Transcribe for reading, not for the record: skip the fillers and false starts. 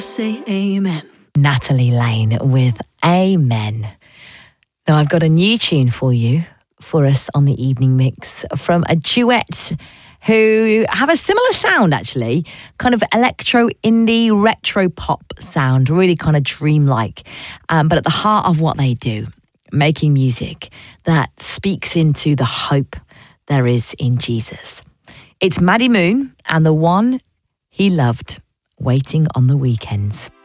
Say amen. Natalie Lane with Amen. Now I've got a new tune for us on the evening mix from a duet who have a similar sound, actually, kind of electro indie retro pop sound, really kind of dreamlike, but at the heart of what they do, making music that speaks into the hope there is in Jesus. It's Maddie Moon and the one he loved, Waiting on the Weekends.